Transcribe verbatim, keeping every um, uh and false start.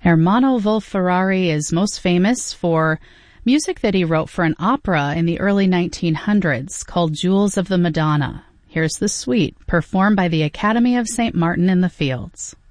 Ermanno Wolf-Ferrari is most famous for music that he wrote for an opera in the early nineteen hundreds called Jewels of the Madonna. Here's the suite, performed by the Academy of Saint Martin in the Fields.